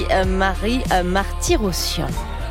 Merci Marie Martyrossian.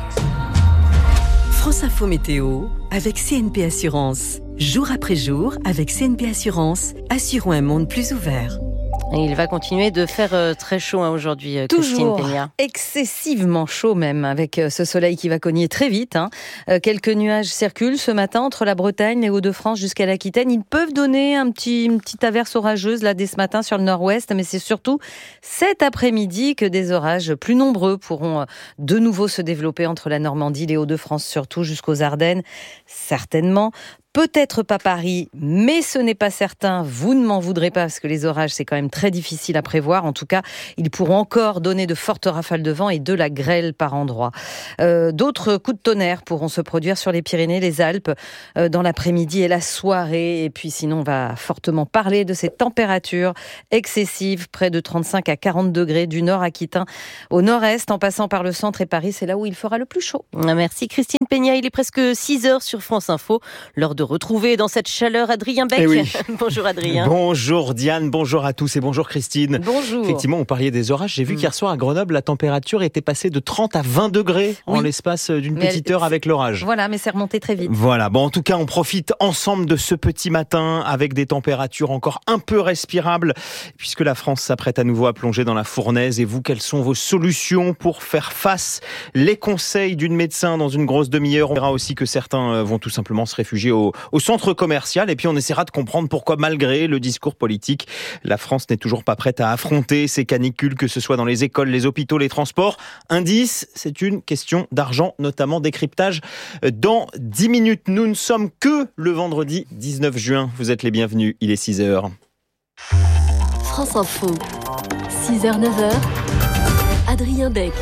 France Info Météo avec CNP Assurance. Jour après jour, avec CNP Assurance, assurons un monde plus ouvert. Et il va continuer de faire très chaud aujourd'hui, Christine Peña. Excessivement chaud même, avec ce soleil qui va cogner très vite. Quelques nuages circulent ce matin entre la Bretagne, les Hauts-de-France jusqu'à l'Aquitaine. Ils peuvent donner une petite averse orageuse là dès ce matin sur le nord-ouest, mais c'est surtout cet après-midi que des orages plus nombreux pourront de nouveau se développer entre la Normandie, les Hauts-de-France surtout, jusqu'aux Ardennes, certainement. Peut-être pas Paris, mais ce n'est pas certain. Vous ne m'en voudrez pas parce que les orages, c'est quand même très difficile à prévoir. En tout cas, ils pourront encore donner de fortes rafales de vent et de la grêle par endroits. D'autres coups de tonnerre pourront se produire sur les Pyrénées, les Alpes, dans l'après-midi et la soirée. Et puis sinon, on va fortement parler de ces températures excessives, près de 35 à 40 degrés du nord aquitain au nord-est, en passant par le centre et Paris. C'est là où il fera le plus chaud. Merci Christine Peña. Il est presque 6h sur France Info. L'heure de retrouver dans cette chaleur Adrien Beck. Oui. Bonjour Adrien. Bonjour Diane, bonjour à tous et bonjour Christine. Bonjour. Effectivement, on parlait des orages. J'ai vu qu'hier soir à Grenoble, la température était passée de 30 à 20 degrés en l'espace d'une petite heure avec l'orage. Voilà, mais c'est remonté très vite. Voilà, bon en tout cas, on profite ensemble de ce petit matin avec des températures encore un peu respirables puisque la France s'apprête à nouveau à plonger dans la fournaise. Et vous, quelles sont vos solutions pour faire face? Les conseils d'une médecin dans une grosse demi-heure. On verra aussi que certains vont tout simplement se réfugier au centre commercial et puis on essaiera de comprendre pourquoi malgré le discours politique, la France n'est toujours pas prête à affronter ces canicules, que ce soit dans les écoles, les hôpitaux, les transports. Indice, c'est une question d'argent, notamment décryptage dans 10 minutes. Nous ne sommes que le vendredi 19 juin. Vous êtes les bienvenus, il est 6h. France Info, 6h, 9h, Adrien Beck.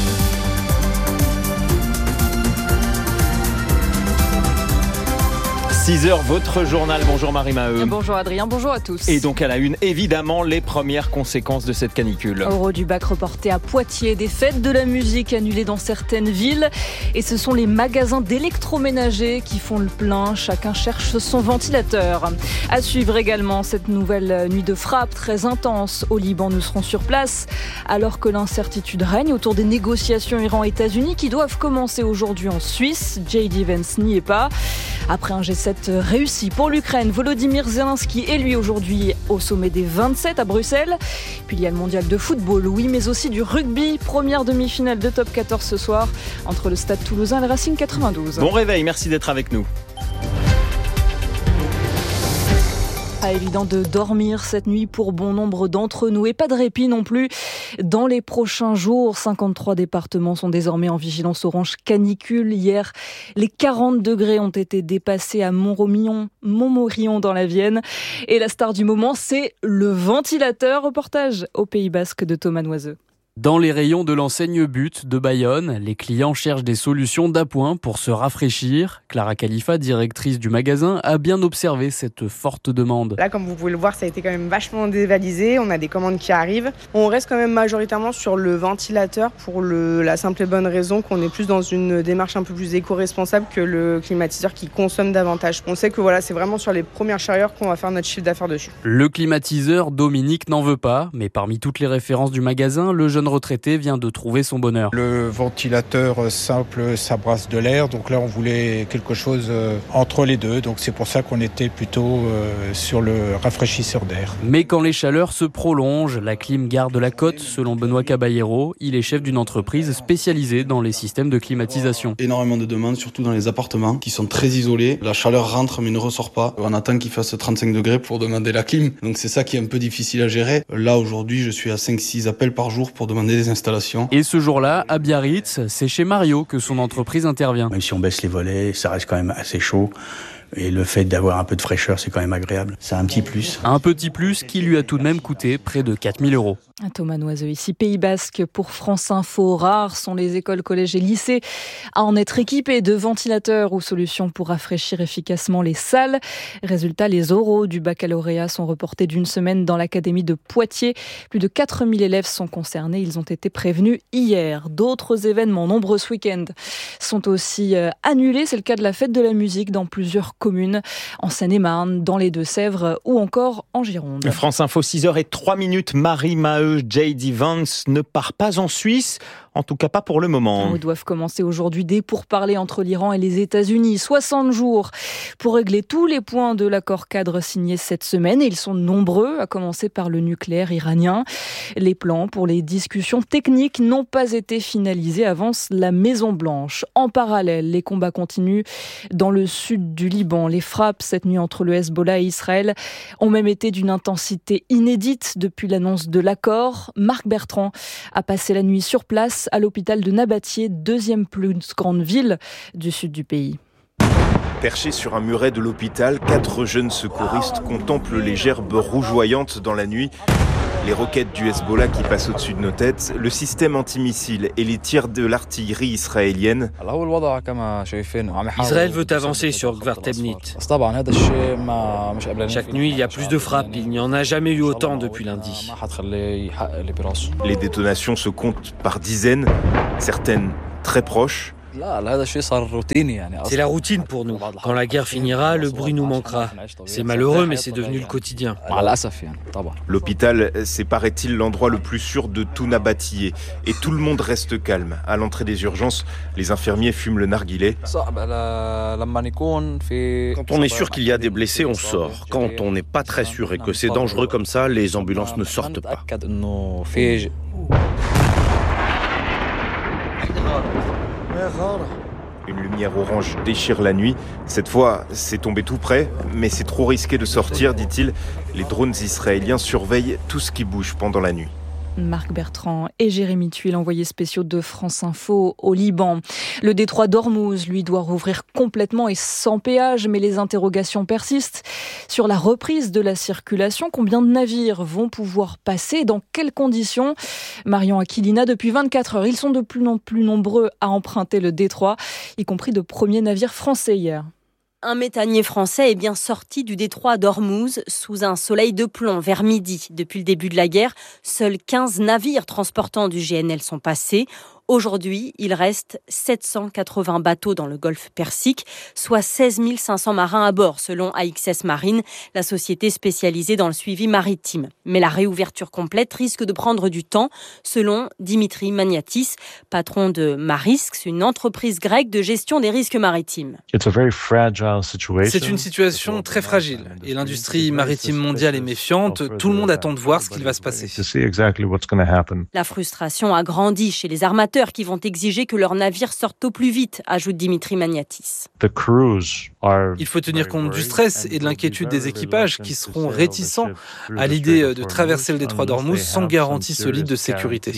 6h, votre journal. Bonjour Marie Maheu. Bonjour Adrien, bonjour à tous. Et donc à la une, évidemment, les premières conséquences de cette canicule. Euro du bac reporté à Poitiers, des fêtes de la musique annulées dans certaines villes. Et ce sont les magasins d'électroménager qui font le plein. Chacun cherche son ventilateur. À suivre également cette nouvelle nuit de frappe très intense. Au Liban, nous serons sur place. Alors que l'incertitude règne autour des négociations Iran-États-Unis qui doivent commencer aujourd'hui en Suisse. J.D. Vance n'y est pas. Après un G7 réussi pour l'Ukraine, Volodymyr Zelensky est lui aujourd'hui au sommet des 27 à Bruxelles. Puis il y a le mondial de football, oui, mais aussi du rugby. Première demi-finale de top 14 ce soir entre le Stade Toulousain et le Racing 92. Bon réveil, merci d'être avec nous. Pas évident de dormir cette nuit pour bon nombre d'entre nous et pas de répit non plus. Dans les prochains jours, 53 départements sont désormais en vigilance orange canicule. Hier, les 40 degrés ont été dépassés à Montmorillon dans la Vienne. Et la star du moment, c'est le ventilateur. Reportage au Pays Basque de Thomas Noiseux. Dans les rayons de l'enseigne But de Bayonne, les clients cherchent des solutions d'appoint pour se rafraîchir. Clara Khalifa, directrice du magasin, a bien observé cette forte demande. Là, comme vous pouvez le voir, ça a été quand même vachement dévalisé. On a des commandes qui arrivent. On reste quand même majoritairement sur le ventilateur pour la simple et bonne raison qu'on est plus dans une démarche un peu plus éco-responsable que le climatiseur qui consomme davantage. On sait que voilà, c'est vraiment sur les premières chaleurs qu'on va faire notre chiffre d'affaires dessus. Le climatiseur, Dominique n'en veut pas, mais parmi toutes les références du magasin, le jeune retraité vient de trouver son bonheur. Le ventilateur simple, ça brasse de l'air, donc là on voulait quelque chose entre les deux, donc c'est pour ça qu'on était plutôt sur le rafraîchisseur d'air. Mais quand les chaleurs se prolongent, la clim garde la cote, selon Benoît Caballero. Il est chef d'une entreprise spécialisée dans les systèmes de climatisation. Énormément de demandes, surtout dans les appartements qui sont très isolés. La chaleur rentre mais ne ressort pas. On attend qu'il fasse 35 degrés pour demander la clim, donc c'est ça qui est un peu difficile à gérer. Là aujourd'hui je suis à 5-6 appels par jour pour demander des installations. Et ce jour-là, à Biarritz, c'est chez Mario que son entreprise intervient. Même si on baisse les volets, ça reste quand même assez chaud. Et le fait d'avoir un peu de fraîcheur, c'est quand même agréable. C'est un petit plus. Un petit plus qui lui a tout de même coûté près de 4 000 €. Thomas Noiseux, ici Pays Basque pour France Info. Rares sont les écoles, collèges et lycées à en être équipés de ventilateurs ou solutions pour rafraîchir efficacement les salles. Résultat, les oraux du baccalauréat sont reportés d'une semaine dans l'académie de Poitiers. Plus de 4 000 élèves sont concernés. Ils ont été prévenus hier. D'autres événements, nombreux ce week-end, sont aussi annulés. C'est le cas de la fête de la musique dans plusieurs communes, en Seine-et-Marne, dans les Deux-Sèvres ou encore en Gironde. France Info, 6h03, Marie Maheu. que J.D. Vance ne part pas en Suisse, en tout cas pas pour le moment. Ils doivent commencer aujourd'hui des pourparlers entre l'Iran et les États-Unis. 60 jours pour régler tous les points de l'accord cadre signé cette semaine. Et ils sont nombreux, à commencer par le nucléaire iranien. Les plans pour les discussions techniques n'ont pas été finalisés, avance la Maison-Blanche. En parallèle, les combats continuent dans le sud du Liban. Les frappes cette nuit entre le Hezbollah et Israël ont même été d'une intensité inédite depuis l'annonce de l'accord. Marc Bertrand a passé la nuit sur place à l'hôpital de Nabatieh, deuxième plus grande ville du sud du pays. Perchés sur un muret de l'hôpital, 4 jeunes secouristes contemplent les gerbes rougeoyantes dans la nuit. Les roquettes du Hezbollah qui passent au-dessus de nos têtes, le système antimissile et les tirs de l'artillerie israélienne. Israël veut avancer sur Gvar Temnit. Chaque nuit, il y a plus de frappes. Il n'y en a jamais eu autant depuis lundi. Les détonations se comptent par dizaines, certaines très proches. C'est la routine pour nous. Quand la guerre finira, le bruit nous manquera. C'est malheureux, mais c'est devenu le quotidien. L'hôpital, c'est paraît-il l'endroit le plus sûr de tout Nabatieh. Et tout le monde reste calme. À l'entrée des urgences, les infirmiers fument le narguilé. Quand on est sûr qu'il y a des blessés, on sort. Quand on n'est pas très sûr et que c'est dangereux comme ça, les ambulances ne sortent pas. Une lumière orange déchire la nuit. Cette fois, c'est tombé tout près, mais c'est trop risqué de sortir, dit-il. Les drones israéliens surveillent tout ce qui bouge pendant la nuit. Marc Bertrand et Jérémy Tuile, envoyés spéciaux de France Info au Liban. Le détroit d'Ormuz, lui, doit rouvrir complètement et sans péage, mais les interrogations persistent sur la reprise de la circulation. Combien de navires vont pouvoir passer? Dans quelles conditions? Marion Aquilina, depuis 24 heures, ils sont de plus en plus nombreux à emprunter le détroit, y compris de premiers navires français hier. Un méthanier français est bien sorti du détroit d'Ormuz sous un soleil de plomb vers midi. Depuis le début de la guerre, seuls 15 navires transportant du GNL sont passés. Aujourd'hui, il reste 780 bateaux dans le golfe Persique, soit 16 500 marins à bord, selon AXS Marine, la société spécialisée dans le suivi maritime. Mais la réouverture complète risque de prendre du temps, selon Dimitri Magnatis, patron de Marisks, une entreprise grecque de gestion des risques maritimes. C'est une situation très fragile et l'industrie maritime mondiale est méfiante. Tout le monde attend de voir ce qu'il va se passer. La frustration a grandi chez les armateurs qui vont exiger que leurs navires sortent au plus vite, ajoute Dimitri Magnatis. Il faut tenir compte du stress et de l'inquiétude des équipages qui seront réticents à l'idée de traverser le détroit d'Ormuz sans garantie solide de sécurité.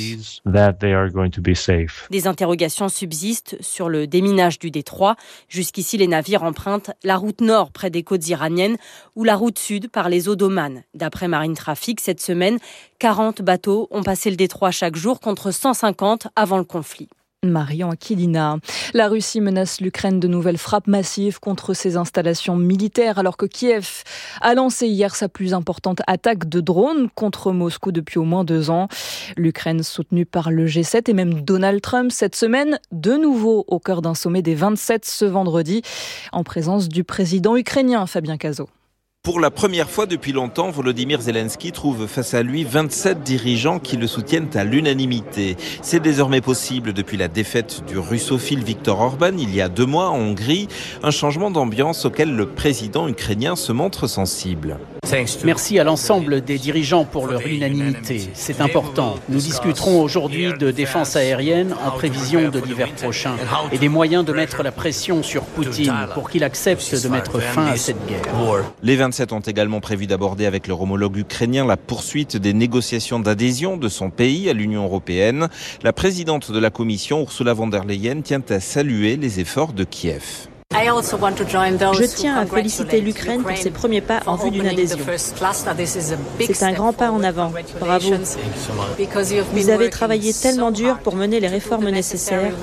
Des interrogations subsistent sur le déminage du détroit. Jusqu'ici, les navires empruntent la route nord près des côtes iraniennes ou la route sud par les eaux d'Oman. D'après Marine Traffic, cette semaine, 40 bateaux ont passé le détroit chaque jour contre 150 avant le conflit. Marion Aquilina. La Russie menace l'Ukraine de nouvelles frappes massives contre ses installations militaires alors que Kiev a lancé hier sa plus importante attaque de drones contre Moscou depuis au moins 2 ans. L'Ukraine soutenue par le G7 et même Donald Trump cette semaine, de nouveau au cœur d'un sommet des 27 ce vendredi, en présence du président ukrainien Fabien Cazot. Pour la première fois depuis longtemps, Volodymyr Zelensky trouve face à lui 27 dirigeants qui le soutiennent à l'unanimité. C'est désormais possible depuis la défaite du russophile Viktor Orban il y a 2 mois en Hongrie, un changement d'ambiance auquel le président ukrainien se montre sensible. Merci à l'ensemble des dirigeants pour leur unanimité. C'est important. Nous discuterons aujourd'hui de défense aérienne en prévision de l'hiver prochain et des moyens de mettre la pression sur Poutine pour qu'il accepte de mettre fin à cette guerre. Les 27 ont également prévu d'aborder avec leur homologue ukrainien la poursuite des négociations d'adhésion de son pays à l'Union européenne. La présidente de la Commission, Ursula von der Leyen, tient à saluer les efforts de Kiev. Je tiens à féliciter l'Ukraine pour ses premiers pas en vue d'une adhésion. C'est un grand pas en avant. Bravo. Vous avez travaillé tellement dur pour mener les réformes nécessaires.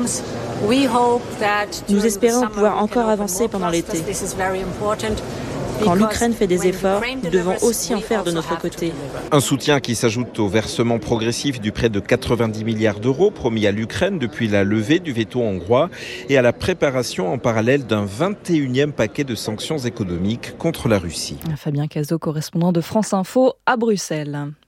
Nous espérons pouvoir encore avancer pendant l'été. Quand l'Ukraine fait des efforts, nous devons aussi en faire de notre côté. Un soutien qui s'ajoute au versement progressif du prêt de 90 milliards d'euros promis à l'Ukraine depuis la levée du veto hongrois et à la préparation en parallèle d'un 21e paquet de sanctions économiques contre la Russie. Fabien Cazot, correspondant de France Info à Bruxelles.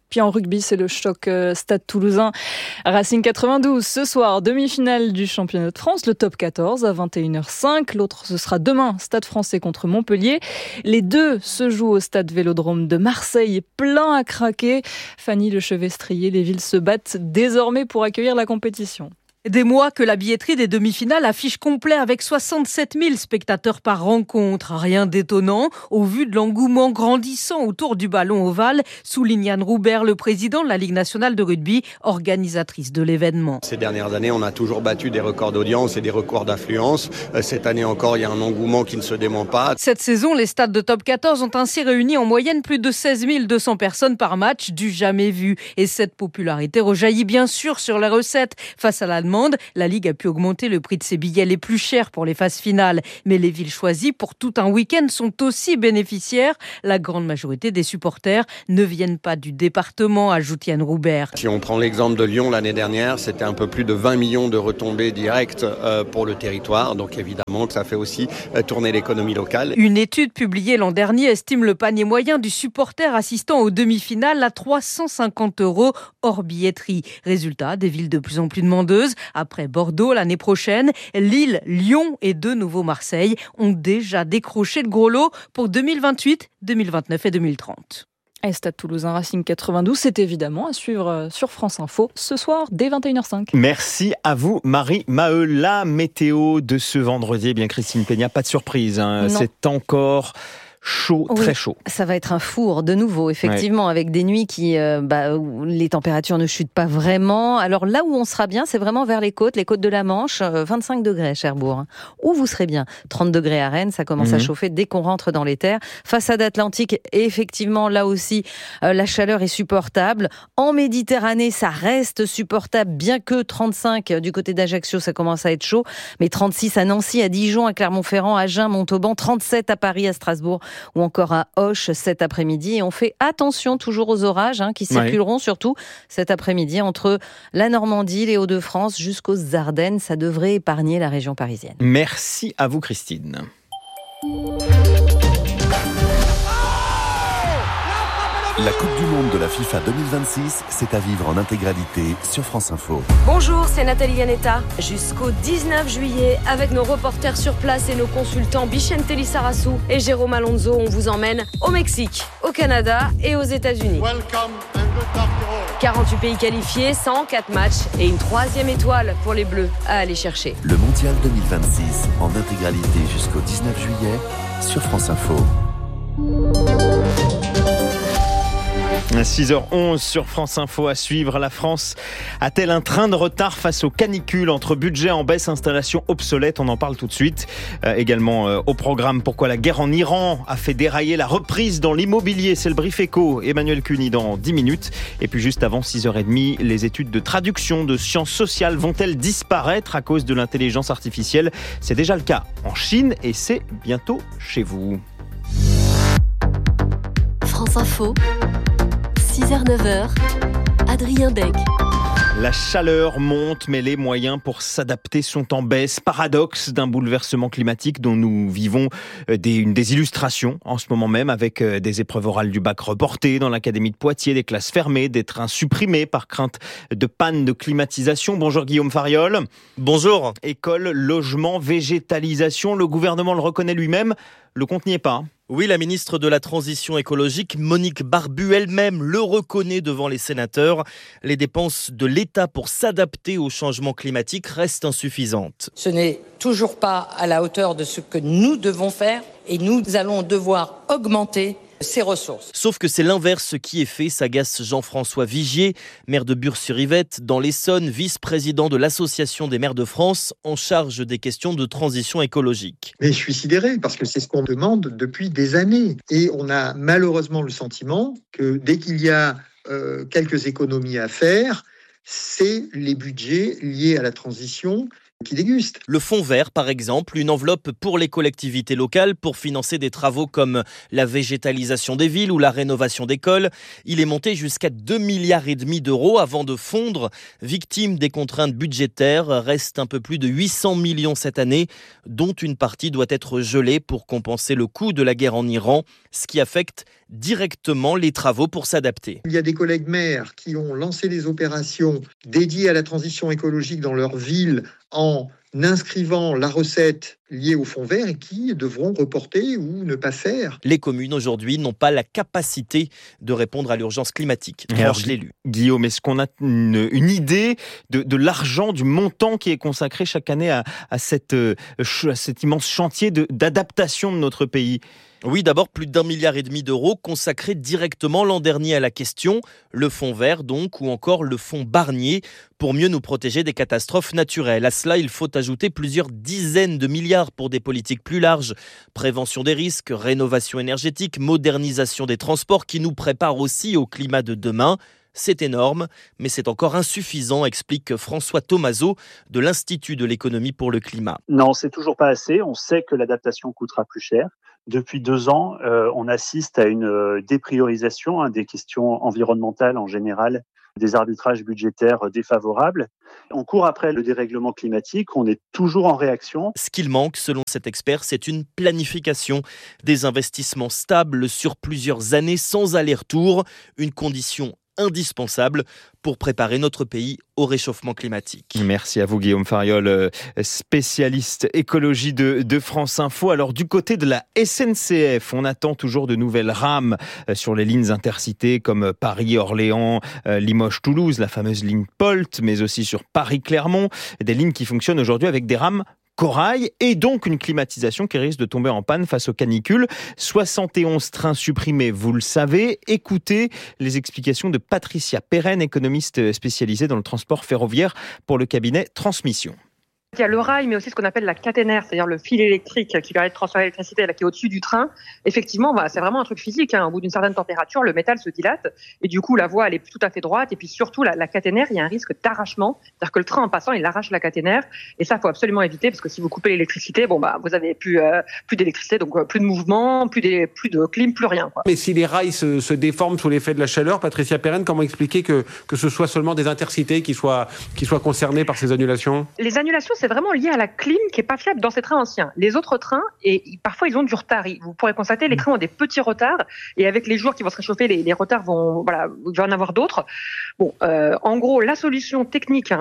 Puis en rugby, c'est le choc Stade Toulousain. Racing 92, ce soir, demi-finale du championnat de France, le top 14 à 21h05. L'autre, ce sera demain, Stade Français contre Montpellier. Les deux se jouent au Stade Vélodrome de Marseille, plein à craquer. Fanny Lechevestrier, les villes se battent désormais pour accueillir la compétition. Des mois que la billetterie des demi-finales affiche complet avec 67 000 spectateurs par rencontre. Rien d'étonnant au vu de l'engouement grandissant autour du ballon ovale, souligne Anne Roubert, le président de la Ligue nationale de rugby, organisatrice de l'événement. Ces dernières années, on a toujours battu des records d'audience et des records d'affluence. Cette année encore, il y a un engouement qui ne se dément pas. Cette saison, les stades de top 14 ont ainsi réuni en moyenne plus de 16 200 personnes par match, du jamais vu. Et cette popularité rejaillit bien sûr sur les recettes. Face à la demande, la Ligue a pu augmenter le prix de ses billets les plus chers pour les phases finales. Mais les villes choisies pour tout un week-end sont aussi bénéficiaires. La grande majorité des supporters ne viennent pas du département, ajoute Yann Roubert. Si on prend l'exemple de Lyon l'année dernière, c'était un peu plus de 20 millions de retombées directes pour le territoire. Donc évidemment que ça fait aussi tourner l'économie locale. Une étude publiée l'an dernier estime le panier moyen du supporter assistant aux demi-finales à 350 € hors billetterie. Résultat, des villes de plus en plus demandeuses. Après Bordeaux l'année prochaine, Lille, Lyon et de nouveau Marseille ont déjà décroché le gros lot pour 2028, 2029 et 2030. Et Stade Toulousain Racing 92, c'est évidemment à suivre sur France Info ce soir dès 21h05. Merci à vous Marie-Maheu. La météo de ce vendredi, bien Christine Peña, pas de surprise, c'est encore chaud, très chaud. Ça va être un four de nouveau, effectivement, avec des nuits où les températures ne chutent pas vraiment. Alors là où on sera bien, c'est vraiment vers les côtes de la Manche, 25 degrés à Cherbourg. Où vous serez bien, 30 degrés à Rennes, ça commence à chauffer dès qu'on rentre dans les terres. Façade atlantique, et effectivement, là aussi, la chaleur est supportable. En Méditerranée, ça reste supportable, bien que 35 du côté d'Ajaccio, ça commence à être chaud. Mais 36 à Nancy, à Dijon, à Clermont-Ferrand, à Agen, Montauban, 37 à Paris, à Strasbourg, ou encore à Auch cet après-midi. Et on fait attention toujours aux orages qui circuleront surtout cet après-midi entre la Normandie, les Hauts-de-France jusqu'aux Ardennes. Ça devrait épargner la région parisienne. Merci à vous Christine. La Coupe du Monde de la FIFA 2026, c'est à vivre en intégralité sur France Info. Bonjour, c'est Nathalie Yanetta. Jusqu'au 19 juillet, avec nos reporters sur place et nos consultants Bichente Lissarassou et Jérôme Alonso, on vous emmène au Mexique, au Canada et aux États-Unis. 48 pays qualifiés, 104 matchs et une 3e étoile pour les Bleus à aller chercher. Le Mondial 2026 en intégralité jusqu'au 19 juillet sur France Info. 6h11 sur France Info à suivre. La France a-t-elle un train de retard face aux canicules? Entre budget en baisse, installation obsolète, on en parle tout de suite. Également au programme, pourquoi la guerre en Iran a fait dérailler la reprise dans l'immobilier. C'est le brief éco. Emmanuel Cuny dans 10 minutes. Et puis juste avant 6h30, les études de traduction de sciences sociales vont-elles disparaître à cause de l'intelligence artificielle? C'est déjà le cas en Chine et c'est bientôt chez vous. France Info. 6h-9h, Adrien Dec. La chaleur monte, mais les moyens pour s'adapter sont en baisse. Paradoxe d'un bouleversement climatique dont nous vivons des illustrations en ce moment même, avec des épreuves orales du bac reportées dans l'académie de Poitiers, des classes fermées, des trains supprimés par crainte de panne de climatisation. Bonjour Guillaume Fariol. Bonjour. École, logement, végétalisation, le gouvernement le reconnaît lui-même, le compte n'y est pas. Oui, la ministre de la Transition écologique, Monique Barbu, elle-même le reconnaît devant les sénateurs. Les dépenses de l'État pour s'adapter au changement climatique restent insuffisantes. Ce n'est toujours pas à la hauteur de ce que nous devons faire et nous allons devoir augmenter ses ressources. Sauf que c'est l'inverse qui est fait, s'agace Jean-François Vigier, maire de Bure-sur-Yvette, dans l'Essonne, vice-président de l'Association des maires de France, en charge des questions de transition écologique. Mais je suis sidéré parce que c'est ce qu'on demande depuis des années. Et on a malheureusement le sentiment que dès qu'il y a quelques économies à faire, c'est les budgets liés à la transition qui dégustent. Le fonds vert, par exemple, une enveloppe pour les collectivités locales pour financer des travaux comme la végétalisation des villes ou la rénovation d'écoles. Il est monté jusqu'à 2,5 milliards d'euros avant de fondre. Victime des contraintes budgétaires, reste un peu plus de 800 millions cette année, dont une partie doit être gelée pour compenser le coût de la guerre en Iran, ce qui affecte directement les travaux pour s'adapter. Il y a des collègues maires qui ont lancé des opérations dédiées à la transition écologique dans leur ville en inscrivant la recette liée au fonds vert et qui devront reporter ou ne pas faire. Les communes aujourd'hui n'ont pas la capacité de répondre à l'urgence climatique. Je l'ai lu. Guillaume, est-ce qu'on a une idée de l'argent, du montant qui est consacré chaque année à cet immense chantier d'adaptation de notre pays ? Oui, d'abord plus d'1,5 milliard d'euros consacrés directement l'an dernier à la question, le fonds vert donc, ou encore le fonds Barnier, pour mieux nous protéger des catastrophes naturelles. À cela, il faut ajouter plusieurs dizaines de milliards pour des politiques plus larges, prévention des risques, rénovation énergétique, modernisation des transports qui nous préparent aussi au climat de demain. C'est énorme, mais c'est encore insuffisant, explique François Thomazeau de l'Institut de l'économie pour le climat. Non, c'est toujours pas assez. On sait que l'adaptation coûtera plus cher. Depuis 2 ans, on assiste à une dépriorisation des questions environnementales en général, des arbitrages budgétaires défavorables. On court après le dérèglement climatique, on est toujours en réaction. Ce qu'il manque, selon cet expert, c'est une planification, des investissements stables sur plusieurs années sans aller-retour, une condition indispensable pour préparer notre pays au réchauffement climatique. Merci à vous Guillaume Fariol, spécialiste écologie de France Info. Alors du côté de la SNCF, on attend toujours de nouvelles rames sur les lignes intercités comme Paris-Orléans, Limoges-Toulouse, la fameuse ligne POLT, mais aussi sur Paris-Clermont, des lignes qui fonctionnent aujourd'hui avec des rames corail et donc une climatisation qui risque de tomber en panne face aux canicules. 71 trains supprimés, vous le savez. Écoutez les explications de Patricia Perren, économiste spécialisée dans le transport ferroviaire pour le cabinet Transmission. Il y a le rail, mais aussi ce qu'on appelle la caténaire, c'est-à-dire le fil électrique qui permet de transférer l'électricité qui est au-dessus du train. Effectivement, c'est vraiment un truc physique. Au bout d'une certaine température, le métal se dilate et du coup, la voie, elle est tout à fait droite. Et puis surtout, la caténaire, il y a un risque d'arrachement. C'est-à-dire que le train, en passant, il arrache la caténaire. Et ça, il faut absolument éviter parce que si vous coupez l'électricité, vous avez plus d'électricité, donc plus de mouvement, plus de clim, plus rien, quoi. Mais si les rails se déforment sous l'effet de la chaleur, Patricia Perren, comment expliquer que ce soit seulement des intercités qui soient concernées par ces annulations ? Les annulations, c'est vraiment lié à la clim qui est pas fiable dans ces trains anciens. Les autres trains, parfois ils ont du retard. Vous pourrez constater, les trains ont des petits retards et avec les jours qui vont se réchauffer, les retards il va en avoir d'autres. En gros, la solution technique,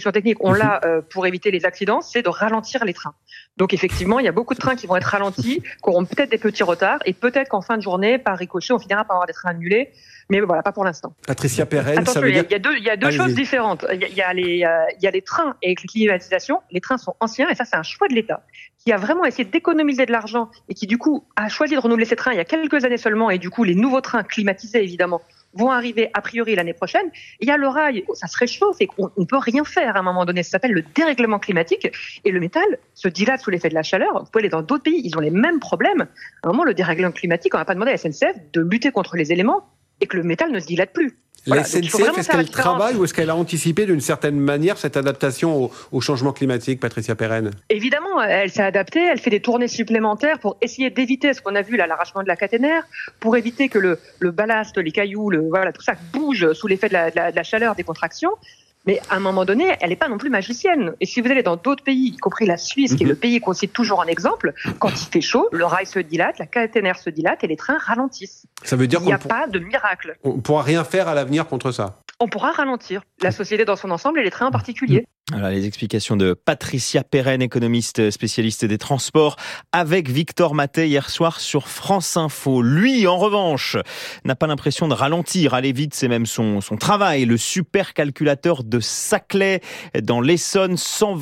on l'a pour éviter les accidents, c'est de ralentir les trains. Donc effectivement, il y a beaucoup de trains qui vont être ralentis, qui auront peut-être des petits retards et peut-être qu'en fin de journée, par ricochet, on finira par avoir des trains annulés. Mais pas pour l'instant. Patricia Perren, attention, ça veut dire... il y a deux choses différentes. Il y a les trains avec les climatisations. Les trains sont anciens et ça, c'est un choix de l'État qui a vraiment essayé d'économiser de l'argent et qui, du coup, a choisi de renouveler ces trains il y a quelques années seulement. Et du coup, les nouveaux trains climatisés, évidemment, vont arriver a priori l'année prochaine. Et il y a le rail, ça se réchauffe et on ne peut rien faire à un moment donné. Ça s'appelle le dérèglement climatique et le métal se dilate sous l'effet de la chaleur. Vous pouvez aller dans d'autres pays, ils ont les mêmes problèmes. À un moment, le dérèglement climatique, on n'a pas demandé à la SNCF de lutter contre les éléments et que le métal ne se dilate plus. La SNCF, est-ce qu'elle travaille ou est-ce qu'elle a anticipé d'une certaine manière cette adaptation au changement climatique, Patricia Perren ? Évidemment, elle s'est adaptée, elle fait des tournées supplémentaires pour essayer d'éviter ce qu'on a vu là, l'arrachement de la caténaire, pour éviter que le ballast, les cailloux, tout ça bouge sous l'effet de la chaleur des contractions. Mais à un moment donné, elle n'est pas non plus magicienne. Et si vous allez dans d'autres pays, y compris la Suisse, qui est le pays qu'on cite toujours en exemple, quand il fait chaud, le rail se dilate, la caténaire se dilate et les trains ralentissent. Ça veut dire qu'il n'y a pas de miracle. On ne pourra rien faire à l'avenir contre ça. On pourra ralentir la société dans son ensemble et les trains en particulier. Voilà les explications de Patricia Perren, économiste spécialiste des transports, avec Victor Mattei hier soir sur France Info. Lui, en revanche, n'a pas l'impression de ralentir. Aller vite, c'est même son travail. Le supercalculateur de Saclay dans l'Essonne,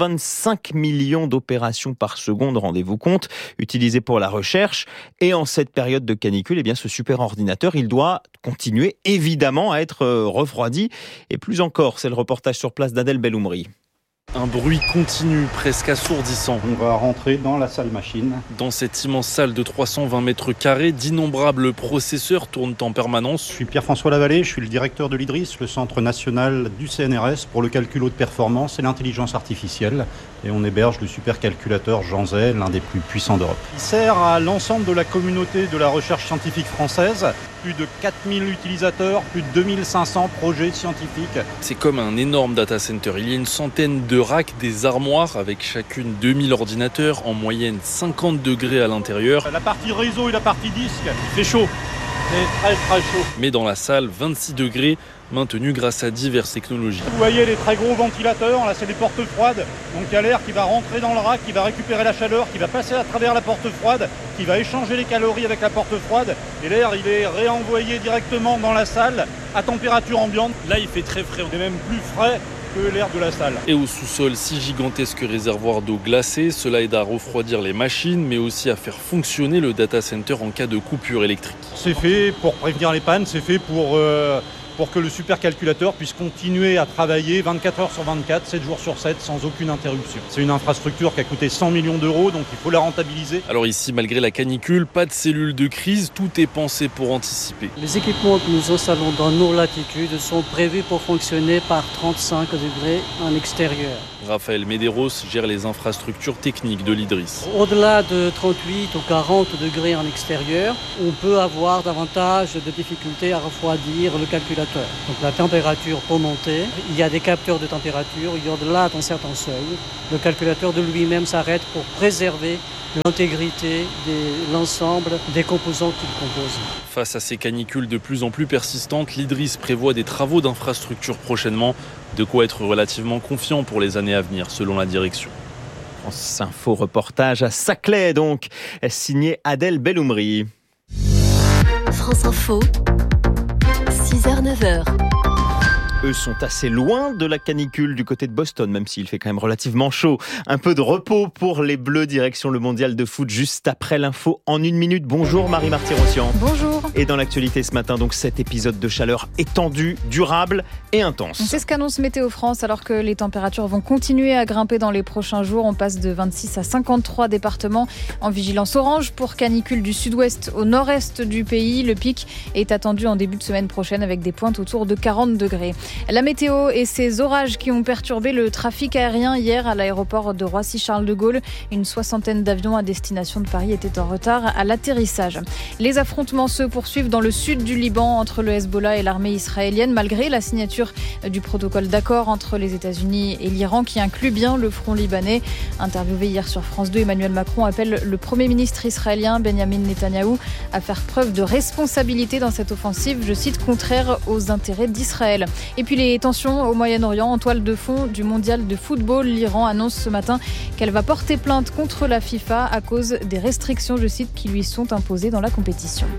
125 millions d'opérations par seconde, rendez-vous compte, utilisé pour la recherche. Et en cette période de canicule, ce super ordinateur, il doit continuer évidemment à être refroidi. Et plus encore, c'est le reportage sur place d'Adel Belloumri. Un bruit continu, presque assourdissant. On va rentrer dans la salle machine. Dans cette immense salle de 320 mètres carrés, d'innombrables processeurs tournent en permanence. Je suis Pierre-François Lavallée, je suis le directeur de l'IDRIS, le centre national du CNRS pour le calcul haute performance et l'intelligence artificielle. Et on héberge le supercalculateur Jean Zay, l'un des plus puissants d'Europe. Il sert à l'ensemble de la communauté de la recherche scientifique française. Plus de 4000 utilisateurs, plus de 2500 projets scientifiques. C'est comme un énorme data center. Il y a une centaine de racks, des armoires avec chacune 2000 ordinateurs, en moyenne 50 degrés à l'intérieur. La partie réseau et la partie disque, c'est chaud. C'est très chaud. Mais dans la salle, 26 degrés, maintenus grâce à diverses technologies. Vous voyez les très gros ventilateurs, là c'est des portes froides, donc il y a l'air qui va rentrer dans le rack, qui va récupérer la chaleur, qui va passer à travers la porte froide, qui va échanger les calories avec la porte froide, et l'air il est réenvoyé directement dans la salle à température ambiante. Là il fait très frais, on est même plus frais que l'air de la salle. Et au sous-sol, 6 gigantesques réservoirs d'eau glacée, cela aide à refroidir les machines, mais aussi à faire fonctionner le data center en cas de coupure électrique. C'est fait pour prévenir les pannes, c'est fait pour que le supercalculateur puisse continuer à travailler 24 heures sur 24, 7 jours sur 7, sans aucune interruption. C'est une infrastructure qui a coûté 100 millions d'euros, donc il faut la rentabiliser. Alors ici, malgré la canicule, pas de cellule de crise, tout est pensé pour anticiper. Les équipements que nous installons dans nos latitudes sont prévus pour fonctionner par 35 degrés en extérieur. Raphaël Medeiros gère les infrastructures techniques de l'Idriss. Au-delà de 38 ou 40 degrés en extérieur, on peut avoir davantage de difficultés à refroidir le calculateur. Donc la température peut monter, il y a des capteurs de température, et au-delà d'un certain seuil, le calculateur de lui-même s'arrête pour préserver l'intégrité de l'ensemble des composants qu'il compose. Face à ces canicules de plus en plus persistantes, l'Idriss prévoit des travaux d'infrastructure prochainement, de quoi être relativement confiant pour les années à venir, selon la direction. France Info reportage à Saclay, donc, signé Adèle Belloumri. France Info, 6h-9h. Eux sont assez loin de la canicule du côté de Boston, même s'il fait quand même relativement chaud. Un peu de repos pour les Bleus, direction le mondial de foot, juste après l'info en 1 minute. Bonjour Marie Marty-Rossian. Bonjour. Et dans l'actualité ce matin, donc cet épisode de chaleur étendue, durable et intense. C'est ce qu'annonce Météo France, alors que les températures vont continuer à grimper dans les prochains jours. On passe de 26 à 53 départements en vigilance orange pour canicule du sud-ouest au nord-est du pays. Le pic est attendu en début de semaine prochaine avec des pointes autour de 40 degrés. La météo et ces orages qui ont perturbé le trafic aérien hier à l'aéroport de Roissy-Charles de Gaulle. Une 60aine d'avions à destination de Paris étaient en retard à l'atterrissage. Les affrontements se poursuivent dans le sud du Liban entre le Hezbollah et l'armée israélienne, malgré la signature du protocole d'accord entre les États-Unis et l'Iran qui inclut bien le front libanais. Interviewé hier sur France 2, Emmanuel Macron appelle le Premier ministre israélien Benjamin Netanyahou à faire preuve de responsabilité dans cette offensive, je cite, contraire aux intérêts d'Israël. Et puis les tensions au Moyen-Orient, en toile de fond du mondial de football. L'Iran annonce ce matin qu'elle va porter plainte contre la FIFA à cause des restrictions, je cite, qui lui sont imposées dans la compétition.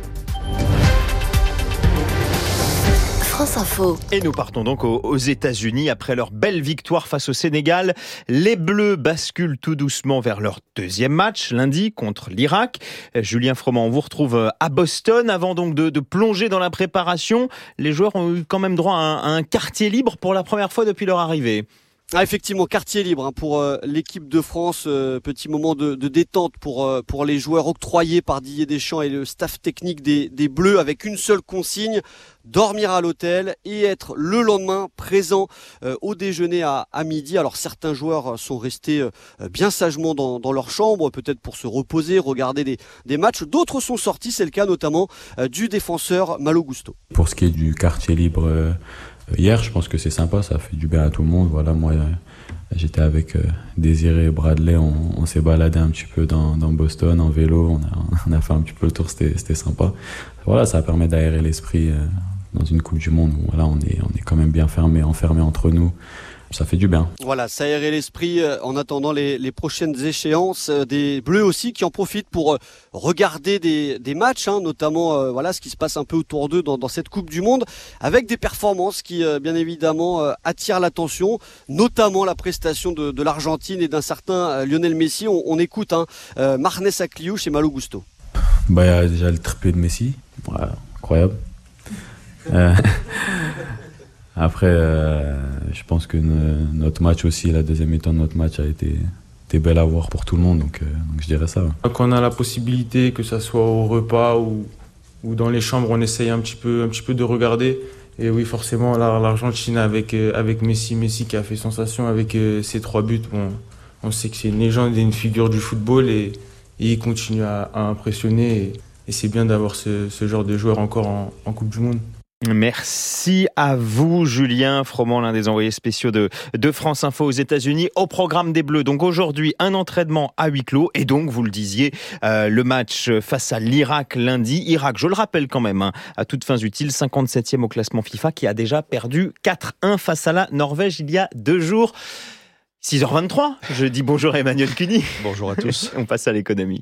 France Info. Et nous partons donc aux États-Unis. Après leur belle victoire face au Sénégal, les Bleus basculent tout doucement vers leur deuxième match, lundi, contre l'Irak. Julien Froment, on vous retrouve à Boston. Avant donc de plonger dans la préparation, les joueurs ont eu quand même droit à un quartier libre pour la première fois depuis leur arrivée. Ah, effectivement, quartier libre pour l'équipe de France, petit moment de détente pour les joueurs octroyés par Didier Deschamps et le staff technique des Bleus, avec une seule consigne: dormir à l'hôtel et être le lendemain présent au déjeuner à midi. Alors certains joueurs sont restés bien sagement dans leur chambre, peut-être pour se reposer, regarder des matchs. D'autres sont sortis, c'est le cas notamment du défenseur Malo Gusto. Pour ce qui est du quartier libre hier, je pense que c'est sympa, ça fait du bien à tout le monde. Voilà, moi j'étais avec Désiré et Bradley, on s'est baladé un petit peu dans Boston en vélo, on a fait un petit peu le tour, c'était sympa. Voilà, ça permet d'aérer l'esprit dans une Coupe du Monde où voilà, on est quand même bien enfermé entre nous. Ça fait du bien. Voilà, ça aérer l'esprit en attendant les prochaines échéances des Bleus aussi, qui en profitent pour regarder des matchs, notamment voilà ce qui se passe un peu autour d'eux dans cette Coupe du Monde, avec des performances qui bien évidemment attirent l'attention, notamment la prestation de l'Argentine et d'un certain Lionel Messi. On écoute Marnès Akliouche et Malo Gusto. Il y a déjà le triplé de Messi, voilà, incroyable. Après, je pense que notre match aussi, la deuxième mi-temps de notre match a été belle à voir pour tout le monde, donc je dirais ça. Quand on a la possibilité, que ça soit au repas ou dans les chambres, on essaye un petit peu de regarder. Et oui, forcément, l'Argentine avec Messi qui a fait sensation avec ses 3 buts. Bon, on sait que c'est une légende et une figure du football et il continue à impressionner. Et c'est bien d'avoir ce genre de joueur encore en Coupe du Monde. Merci à vous, Julien Froment, l'un des envoyés spéciaux de France Info aux États-Unis. Au programme des Bleus, donc aujourd'hui, un entraînement à huis clos et donc, vous le disiez, le match face à l'Irak lundi. Irak, je le rappelle quand même, à toutes fins utiles, 57e au classement FIFA, qui a déjà perdu 4-1 face à la Norvège il y a 2 jours. 6h23, je dis bonjour à Emmanuel Cuny. Bonjour à tous. On passe à l'économie.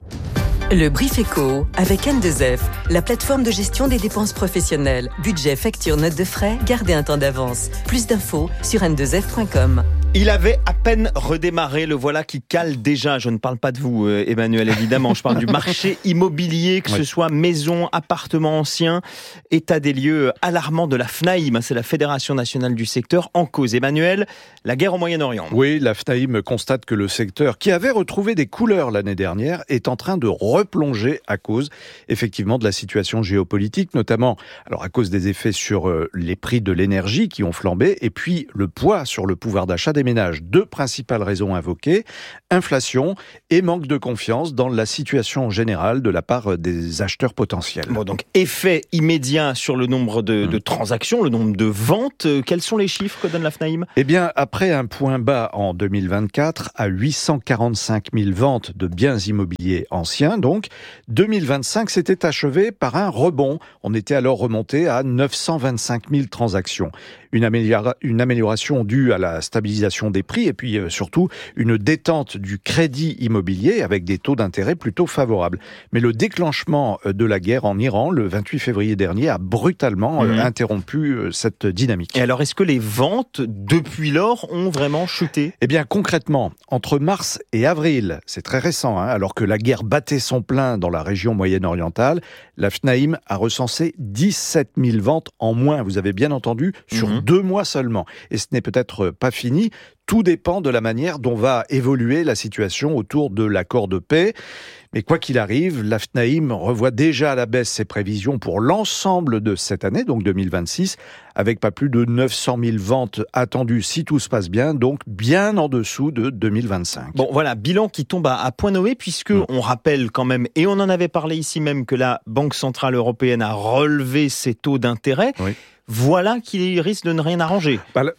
Le Brief Éco avec N2F, la plateforme de gestion des dépenses professionnelles. Budget, facture, notes de frais, gardez un temps d'avance. Plus d'infos sur n2f.com. Il avait à peine redémarré, le voilà qui cale déjà. Je ne parle pas de vous, Emmanuel, évidemment. Je parle du marché immobilier, que ce soit maison, appartement ancien. État des lieux alarmant de la FNAIM, c'est la Fédération nationale du secteur, en cause. Emmanuel, la guerre au Moyen-Orient. Oui, la FNAIM constate que le secteur, qui avait retrouvé des couleurs l'année dernière, est en train de replonger à cause, effectivement, de la situation géopolitique, notamment alors à cause des effets sur les prix de l'énergie qui ont flambé, et puis le poids sur le pouvoir d'achat des ménages. 2 principales raisons invoquées, inflation et manque de confiance dans la situation générale de la part des acheteurs potentiels. Bon, donc effet immédiat sur le nombre de transactions, le nombre de ventes. Quels sont les chiffres que donne la FNAIM ? Eh bien, après un point bas en 2024 à 845 000 ventes de biens immobiliers anciens, donc 2025 s'était achevé par un rebond. On était alors remonté à 925 000 transactions. Une amélioration due à la stabilisation des prix et puis surtout une détente du crédit immobilier avec des taux d'intérêt plutôt favorables. Mais le déclenchement de la guerre en Iran le 28 février dernier a brutalement interrompu cette dynamique. Et alors, est-ce que les ventes depuis lors ont vraiment chuté ? Eh bien, concrètement, entre mars et avril, c'est très récent, alors que la guerre battait son plein dans la région moyenne-orientale, la FNAIM a recensé 17 000 ventes en moins, vous avez bien entendu, sur 2 mois seulement. Et ce n'est peut-être pas fini. Tout dépend de la manière dont va évoluer la situation autour de l'accord de paix. Mais quoi qu'il arrive, la FNAIM revoit déjà à la baisse ses prévisions pour l'ensemble de cette année, donc 2026, avec pas plus de 900 000 ventes attendues si tout se passe bien, donc bien en dessous de 2025. Bon, voilà, bilan qui tombe à point nommé, puisque on rappelle quand même, et on en avait parlé ici même, que la Banque Centrale Européenne a relevé ses taux d'intérêt. Oui. Voilà qu'il risque de ne rien arranger.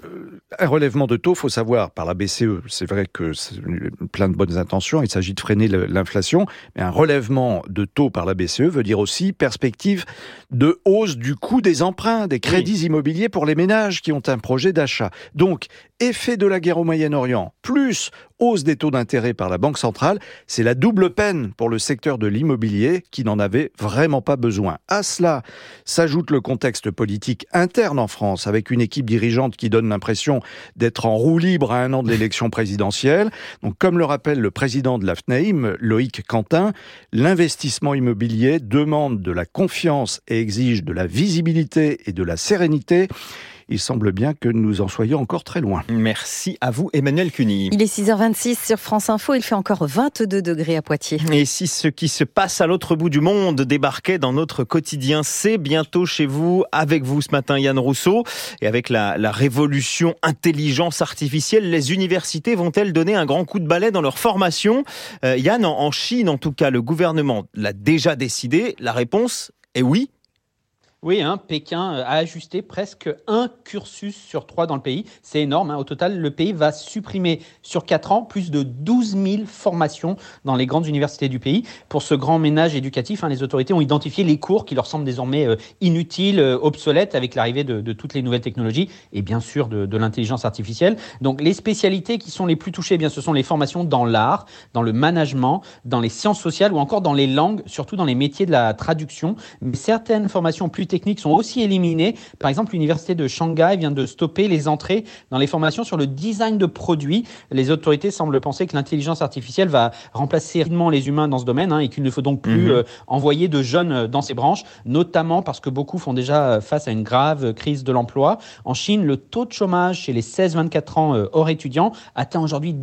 Un relèvement de taux, il faut savoir, par la BCE, c'est vrai que c'est plein de bonnes intentions, il s'agit de freiner l'inflation, mais un relèvement de taux par la BCE veut dire aussi perspective de hausse du coût des emprunts, des crédits immobiliers pour les ménages qui ont un projet d'achat. Donc, effet de la guerre au Moyen-Orient, plus hausse des taux d'intérêt par la Banque centrale, c'est la double peine pour le secteur de l'immobilier qui n'en avait vraiment pas besoin. À cela s'ajoute le contexte politique interne en France, avec une équipe dirigeante qui donne l'impression d'être en roue libre à 1 an de l'élection présidentielle. Donc, comme le rappelle le président de la FNAIM, Loïc Quentin, l'investissement immobilier demande de la confiance et exige de la visibilité et de la sérénité. Il semble bien que nous en soyons encore très loin. Merci à vous, Emmanuel Cuny. Il est 6h26 sur France Info, il fait encore 22 degrés à Poitiers. Et si ce qui se passe à l'autre bout du monde débarquait dans notre quotidien, c'est bientôt chez vous, avec vous ce matin, Yann Rousseau. Et avec la révolution intelligence artificielle, les universités vont-elles donner un grand coup de balai dans leur formation ? Yann, en Chine, en tout cas, le gouvernement l'a déjà décidé. La réponse est oui. Oui, Pékin a ajusté presque un cursus sur 3 dans le pays. C'est énorme. Au total, le pays va supprimer sur 4 ans plus de 12 000 formations dans les grandes universités du pays. Pour ce grand ménage éducatif, les autorités ont identifié les cours qui leur semblent désormais inutiles, obsolètes avec l'arrivée de toutes les nouvelles technologies et bien sûr de l'intelligence artificielle. Donc les spécialités qui sont les plus touchées, ce sont les formations dans l'art, dans le management, dans les sciences sociales ou encore dans les langues, surtout dans les métiers de la traduction. Mais certaines formations plus techniques sont aussi éliminées. Par exemple, l'université de Shanghai vient de stopper les entrées dans les formations sur le design de produits. Les autorités semblent penser que l'intelligence artificielle va remplacer rapidement les humains dans ce domaine et qu'il ne faut donc plus envoyer de jeunes dans ces branches, notamment parce que beaucoup font déjà face à une grave crise de l'emploi. En Chine, le taux de chômage chez les 16-24 ans hors étudiants atteint aujourd'hui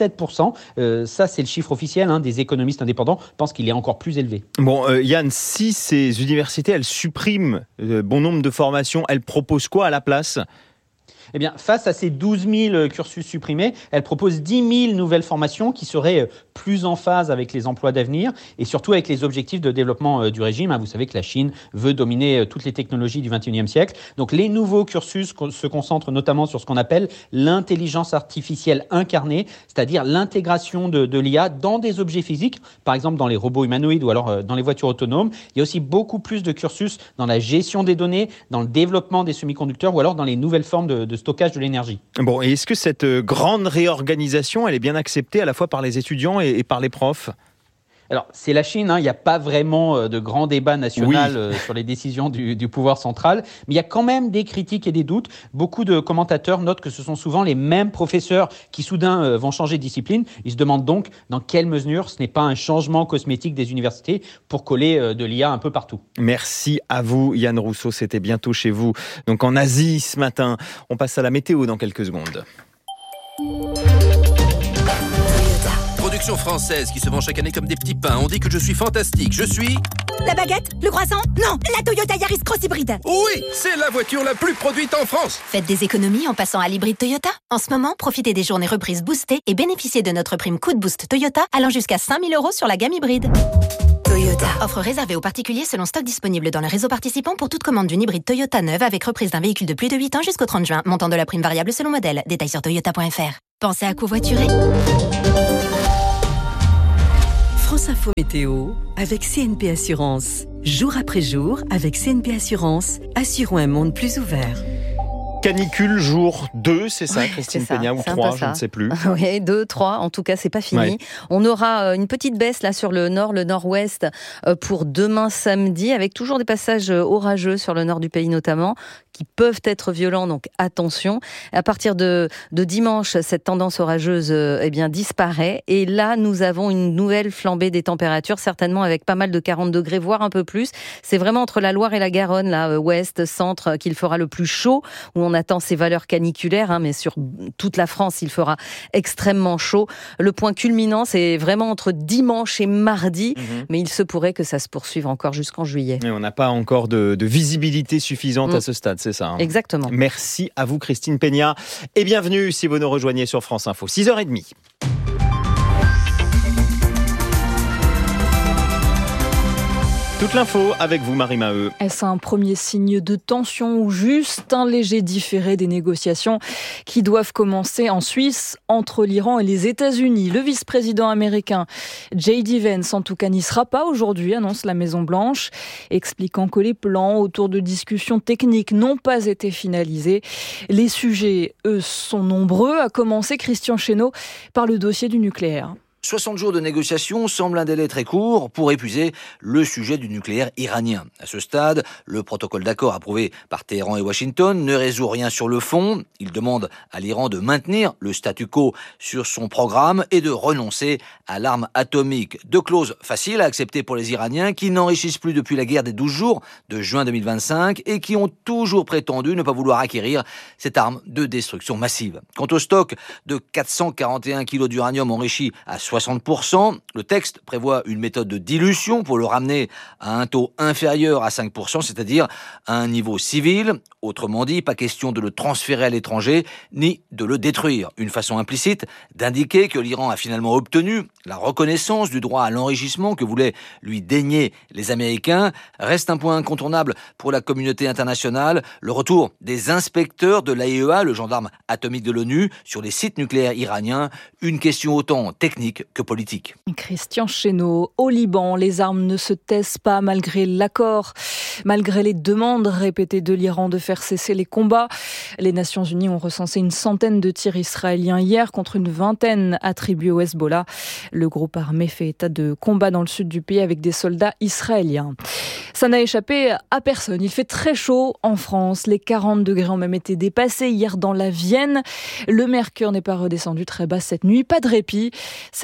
17%. Ça, c'est le chiffre officiel. Des économistes indépendants pensent qu'il est encore plus élevé. Bon, Yann, si ces universités, elles suppriment bon nombre de formations, elles proposent quoi à la place ? Eh bien, face à ces 12 000 cursus supprimés, elle propose 10 000 nouvelles formations qui seraient plus en phase avec les emplois d'avenir et surtout avec les objectifs de développement du régime. Vous savez que la Chine veut dominer toutes les technologies du XXIe siècle. Donc, les nouveaux cursus se concentrent notamment sur ce qu'on appelle l'intelligence artificielle incarnée, c'est-à-dire l'intégration de l'IA dans des objets physiques, par exemple dans les robots humanoïdes ou alors dans les voitures autonomes. Il y a aussi beaucoup plus de cursus dans la gestion des données, dans le développement des semi-conducteurs ou alors dans les nouvelles formes de stockage de l'énergie. Bon, et est-ce que cette grande réorganisation, elle est bien acceptée à la fois par les étudiants et par les profs ? Alors, c'est la Chine, il n'y a pas vraiment de grand débat national sur les décisions du pouvoir central, mais il y a quand même des critiques et des doutes. Beaucoup de commentateurs notent que ce sont souvent les mêmes professeurs qui soudain vont changer de discipline. Ils se demandent donc dans quelle mesure ce n'est pas un changement cosmétique des universités pour coller de l'IA un peu partout. Merci à vous, Yann Rousseau, c'était bientôt chez vous. Donc en Asie ce matin, on passe à la météo dans quelques secondes. Production française qui se vend chaque année comme des petits pains. On dit que je suis fantastique. Je suis... La baguette? Le croissant? Non, la Toyota Yaris Cross Hybride. Oui, c'est la voiture la plus produite en France. Faites des économies en passant à l'hybride Toyota. En ce moment, profitez des journées reprises boostées et bénéficiez de notre prime coup de boost Toyota allant jusqu'à 5 000 € sur la gamme hybride. Toyota. Offre réservée aux particuliers selon stock disponible dans le réseau participant pour toute commande d'une hybride Toyota neuve avec reprise d'un véhicule de plus de 8 ans jusqu'au 30 juin. Montant de la prime variable selon modèle. Détails sur toyota.fr. Pensez à covoiturer. France Info Météo avec CNP Assurance. Jour après jour, avec CNP Assurance, assurons un monde plus ouvert. Canicule jour 2, c'est ça, Christine Peña, ou 3, je ne sais plus. Oui, 2, 3, en tout cas, c'est pas fini. Ouais. On aura une petite baisse là sur le nord, le nord-ouest pour demain samedi, avec toujours des passages orageux sur le nord du pays notamment, qui peuvent être violents, donc attention. À partir de dimanche, cette tendance orageuse disparaît. Et là, nous avons une nouvelle flambée des températures, certainement avec pas mal de 40 degrés, voire un peu plus. C'est vraiment entre la Loire et la Garonne, là, ouest, centre, qu'il fera le plus chaud, où on attend ces valeurs caniculaires, mais sur toute la France, il fera extrêmement chaud. Le point culminant, c'est vraiment entre dimanche et mardi, mais il se pourrait que ça se poursuive encore jusqu'en juillet. Et on n'a pas encore de visibilité suffisante à ce stade, c'est ça. Exactement. Merci à vous, Christine Peña, et bienvenue si vous nous rejoignez sur France Info. 6h30. Toute l'info avec vous, Marie Maheu. Est-ce un premier signe de tension ou juste un léger différé des négociations qui doivent commencer en Suisse entre l'Iran et les États-Unis? Le vice-président américain J.D. Vance, en tout cas, n'y sera pas aujourd'hui, annonce la Maison-Blanche, expliquant que les plans autour de discussions techniques n'ont pas été finalisés. Les sujets, eux, sont nombreux, à commencer, Christian Chesneau, par le dossier du nucléaire. 60 jours de négociations semblent un délai très court pour épuiser le sujet du nucléaire iranien. À ce stade, le protocole d'accord approuvé par Téhéran et Washington ne résout rien sur le fond. Il demande à l'Iran de maintenir le statu quo sur son programme et de renoncer à l'arme atomique. Deux clauses faciles à accepter pour les Iraniens qui n'enrichissent plus depuis la guerre des 12 jours de juin 2025 et qui ont toujours prétendu ne pas vouloir acquérir cette arme de destruction massive. Quant au stock de 441 kilos d'uranium enrichi à 60%. Le texte prévoit une méthode de dilution pour le ramener à un taux inférieur à 5%, c'est-à-dire à un niveau civil. Autrement dit, pas question de le transférer à l'étranger, ni de le détruire. Une façon implicite d'indiquer que l'Iran a finalement obtenu la reconnaissance du droit à l'enrichissement que voulaient lui dénier les Américains. Reste un point incontournable pour la communauté internationale, le retour des inspecteurs de l'AIEA, le gendarme atomique de l'ONU, sur les sites nucléaires iraniens. Une question autant technique que politique. Christian Chesneau, au Liban, les armes ne se taisent pas malgré l'accord, malgré les demandes répétées de l'Iran de faire cesser les combats. Les Nations Unies ont recensé une centaine de tirs israéliens hier contre une vingtaine attribués au Hezbollah. Le groupe armé fait état de combats dans le sud du pays avec des soldats israéliens. Ça n'a échappé à personne. Il fait très chaud en France. Les 40 degrés ont même été dépassés hier dans la Vienne. Le mercure n'est pas redescendu très bas cette nuit. Pas de répit. Cette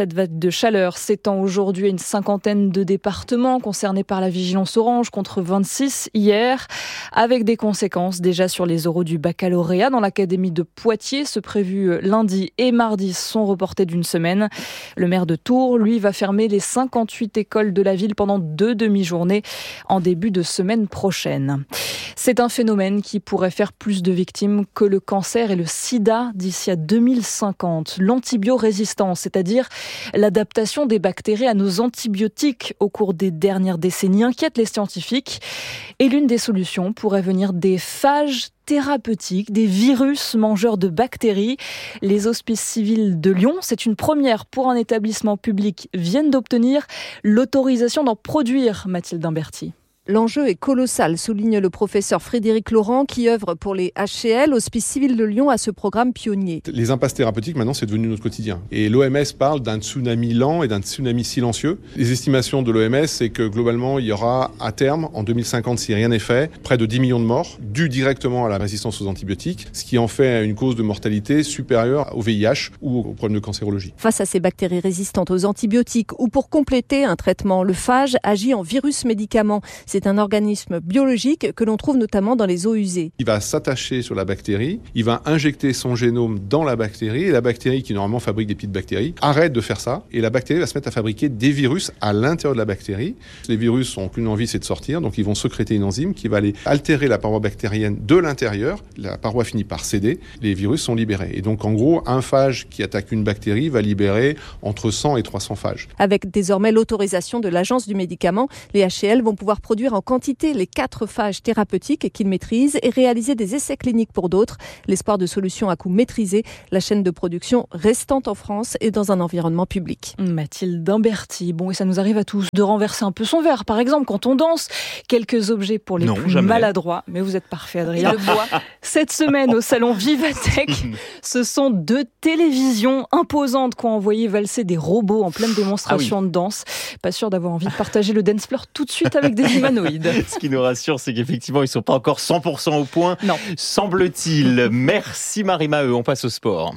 Cette vague de chaleur s'étend aujourd'hui à une 50aine de départements concernés par la vigilance orange contre 26 hier, avec des conséquences déjà sur les oraux du baccalauréat dans l'académie de Poitiers. Ce prévu lundi et mardi sont reportés d'une semaine. Le maire de Tours, lui, va fermer les 58 écoles de la ville pendant 2 demi-journées en début de semaine prochaine. C'est un phénomène qui pourrait faire plus de victimes que le cancer et le sida d'ici à 2050. L'antibiorésistance, c'est-à-dire l'adaptation des bactéries à nos antibiotiques au cours des dernières décennies, inquiète les scientifiques. Et l'une des solutions pourrait venir des phages thérapeutiques, des virus mangeurs de bactéries. Les hospices civils de Lyon, c'est une première pour un établissement public, viennent d'obtenir l'autorisation d'en produire, Mathilde Imberti. L'enjeu est colossal, souligne le professeur Frédéric Laurent qui œuvre pour les HCL, Hospice Civil de Lyon, à ce programme pionnier. Les impasses thérapeutiques, maintenant, c'est devenu notre quotidien. Et l'OMS parle d'un tsunami lent et d'un tsunami silencieux. Les estimations de l'OMS, c'est que globalement, il y aura à terme, en 2050, si rien n'est fait, près de 10 millions de morts, dus directement à la résistance aux antibiotiques, ce qui en fait une cause de mortalité supérieure au VIH ou aux problèmes de cancérologie. Face à ces bactéries résistantes aux antibiotiques ou pour compléter un traitement, le phage agit en virus-médicament. C'est un organisme biologique que l'on trouve notamment dans les eaux usées. Il va s'attacher sur la bactérie, il va injecter son génome dans la bactérie, et la bactérie, qui normalement fabrique des petites bactéries, arrête de faire ça, et la bactérie va se mettre à fabriquer des virus à l'intérieur de la bactérie. Les virus n'ont qu'une envie, c'est de sortir, donc ils vont sécréter une enzyme qui va aller altérer la paroi bactérienne de l'intérieur. La paroi finit par céder, les virus sont libérés. Et donc en gros, un phage qui attaque une bactérie va libérer entre 100 et 300 phages. Avec désormais l'autorisation de l'Agence du médicament, les HCL vont pouvoir produire en quantité les 4 phages thérapeutiques qu'ils maîtrisent et réaliser des essais cliniques pour d'autres. L'espoir de solutions à coût maîtrisé, la chaîne de production restant en France et dans un environnement public. Mathilde Imberti. Bon, et ça nous arrive à tous de renverser un peu son verre, par exemple, quand on danse. Quelques objets pour les plus maladroits. Mais vous êtes parfait, Adrien. Le bois. Cette semaine, au salon Vivatech, ce sont 2 télévisions imposantes qui ont envoyé valser des robots en pleine démonstration de danse. Pas sûr d'avoir envie de partager le dance floor tout de suite avec des humanoïdes. Ce qui nous rassure, c'est qu'effectivement, ils ne sont pas encore 100% au point, semble-t-il. Merci Marie Maheu, on passe au sport.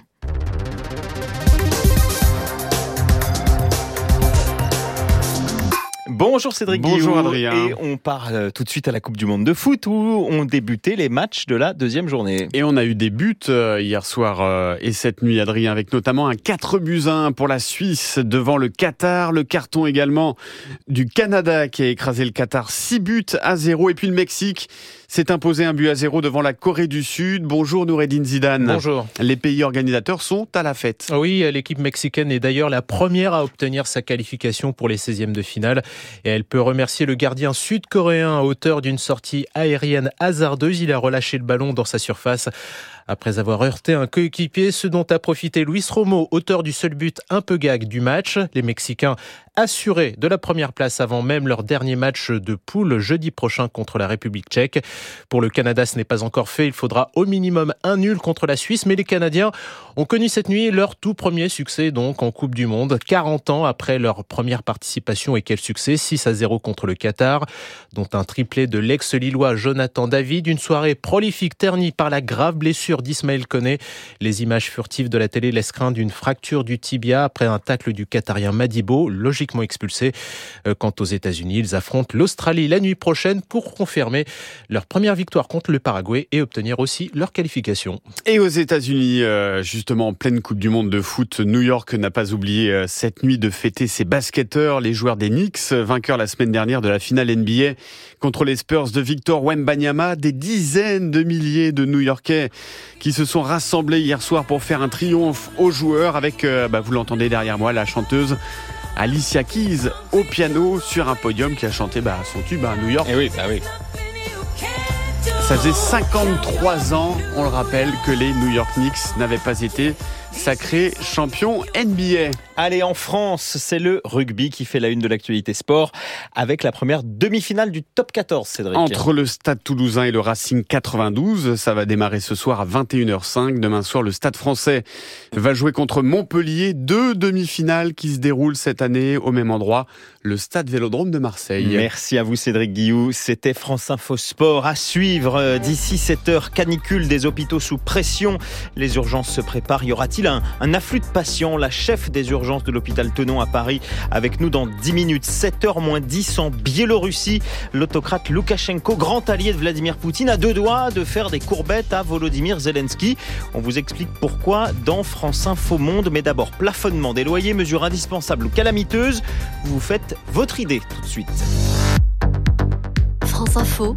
Bonjour Cédric Guillou. Bonjour Adrien. Et on part tout de suite à la Coupe du Monde de foot où ont débuté les matchs de la 2e journée. Et on a eu des buts hier soir et cette nuit, Adrien, avec notamment un 4-1 pour la Suisse devant le Qatar. Le carton également du Canada qui a écrasé le Qatar 6-0. Et puis le Mexique s'est imposé 1-0 devant la Corée du Sud. Bonjour Noureddine Zidane. Bonjour. Les pays organisateurs sont à la fête. Oui, l'équipe mexicaine est d'ailleurs la première à obtenir sa qualification pour les 16e de finale. Et elle peut remercier le gardien sud-coréen à hauteur d'une sortie aérienne hasardeuse. Il a relâché le ballon dans sa surface après avoir heurté un coéquipier, ce dont a profité Luis Romo, auteur du seul but un peu gag du match. Les Mexicains assurés de la première place avant même leur dernier match de poule jeudi prochain contre la République tchèque. Pour le Canada, ce n'est pas encore fait. Il faudra au minimum un nul contre la Suisse. Mais les Canadiens ont connu cette nuit leur tout premier succès donc en Coupe du Monde. 40 ans après leur première participation, et quel succès, 6-0 contre le Qatar, dont un triplé de l'ex-lillois Jonathan David. Une soirée prolifique ternie par la grave blessure d'Ismaël Koné. Les images furtives de la télé laissent craindre une fracture du tibia après un tacle du Qatarien Madibo, logiquement expulsé. Quant aux États-Unis, ils affrontent l'Australie la nuit prochaine pour confirmer leur première victoire contre le Paraguay et obtenir aussi leur qualification. Et aux États-Unis, justement en pleine Coupe du Monde de foot, New York n'a pas oublié cette nuit de fêter ses basketteurs, les joueurs des Knicks, vainqueurs la semaine dernière de la finale NBA contre les Spurs de Victor Wembanyama. Des dizaines de milliers de New-Yorkais qui se sont rassemblés hier soir pour faire un triomphe aux joueurs avec, vous l'entendez derrière moi, la chanteuse Alicia Keys au piano sur un podium qui a chanté son tube à New York. Et oui. Ça faisait 53 ans, on le rappelle, que les New York Knicks n'avaient pas été sacrés champions NBA. Allez, en France, c'est le rugby qui fait la une de l'actualité sport avec la première demi-finale du top 14, Cédric. Entre le Stade Toulousain et le Racing 92, ça va démarrer ce soir à 21h05. Demain soir, le Stade Français va jouer contre Montpellier. 2 demi-finales qui se déroulent cette année au même endroit, le Stade Vélodrome de Marseille. Merci à vous Cédric Guillou, c'était France Info Sport. À suivre d'ici 7h, canicule des hôpitaux sous pression. Les urgences se préparent, y aura-t-il un afflux de patients. La chef des urgences de l'hôpital Tenon à Paris avec nous dans 10 minutes. 7h moins 10 en Biélorussie. L'autocrate Loukachenko, grand allié de Vladimir Poutine, a 2 doigts de faire des courbettes à Volodymyr Zelensky. On vous explique pourquoi dans France Info Monde. Mais d'abord, plafonnement des loyers, mesure indispensable ou calamiteuse. Vous faites votre idée tout de suite. France Info,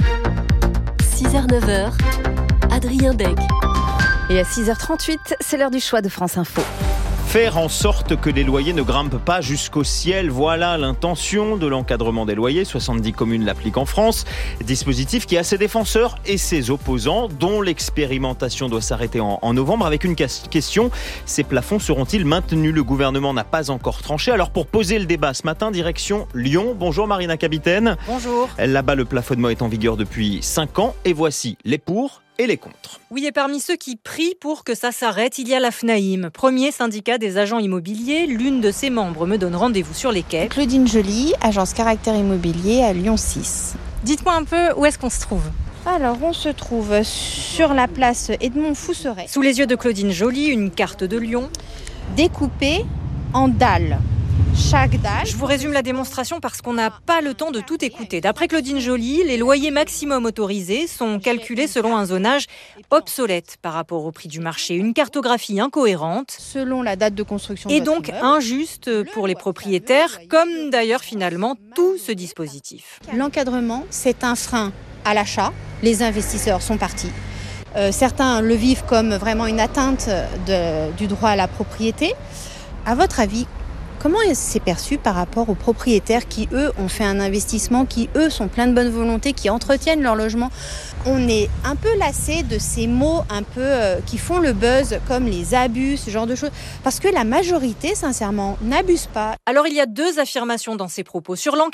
6h-9h, Adrien Dec. Et à 6h38, c'est l'heure du choix de France Info. Faire en sorte que les loyers ne grimpent pas jusqu'au ciel, voilà l'intention de l'encadrement des loyers. 70 communes l'appliquent en France. Dispositif qui a ses défenseurs et ses opposants, dont l'expérimentation doit s'arrêter en novembre. Avec une question, ces plafonds seront-ils maintenus ? Le gouvernement n'a pas encore tranché. Alors pour poser le débat ce matin, direction Lyon. Bonjour Marina Capitaine. Bonjour. Là-bas, le plafonnement est en vigueur depuis 5 ans. Et voici les pour et les contre. Oui, et parmi ceux qui prient pour que ça s'arrête, il y a la FNAIM, premier syndicat des agents immobiliers. L'une de ses membres me donne rendez-vous sur les quais. Claudine Joly, agence Caractère Immobilier à Lyon 6. Dites-moi un peu où est-ce qu'on se trouve ? Alors, on se trouve sur la place Edmond Fousseret. Sous les yeux de Claudine Joly, une carte de Lyon. Découpée en dalles. Chaque dalle. Je vous résume la démonstration parce qu'on n'a pas le temps de tout écouter. D'après Claudine Joly, les loyers maximum autorisés sont calculés selon un zonage obsolète par rapport au prix du marché. Une cartographie incohérente. Selon la date de construction. Et donc injuste pour les propriétaires, comme d'ailleurs finalement tout ce dispositif. L'encadrement, c'est un frein à l'achat. Les investisseurs sont partis. Certains le vivent comme vraiment une atteinte du droit à la propriété. À votre avis, comment c'est perçu par rapport aux propriétaires qui, eux, ont fait un investissement, qui, eux, sont pleins de bonne volonté, qui entretiennent leur logement ? On est un peu lassé de ces mots un peu qui font le buzz, comme les abus, ce genre de choses. Parce que la majorité, sincèrement, n'abuse pas. Alors, il y a 2 affirmations dans ces propos. Sur